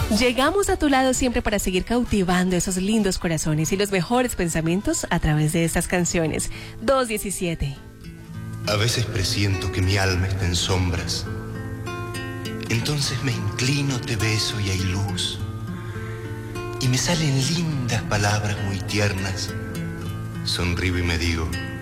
Llegamos a tu lado siempre para seguir cautivando esos lindos corazones y los mejores pensamientos a través de estas canciones. 2:17. A veces presiento que mi alma está en sombras. Entonces me inclino, te beso y hay luz. Y me salen lindas palabras muy tiernas. Sonrío y me digo: